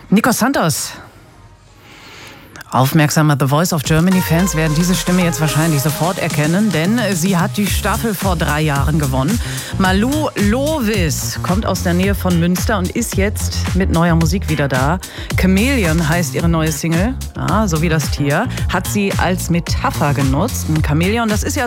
Nico Santos. Aufmerksame The Voice of Germany-Fans werden diese Stimme jetzt wahrscheinlich sofort erkennen, denn sie hat die Staffel vor 3 Jahren gewonnen. Malou Lovis kommt aus der Nähe von Münster und ist jetzt mit neuer Musik wieder da. Chameleon heißt ihre neue Single, so wie das Tier, hat sie als Metapher genutzt. Ein Chameleon, das ist ja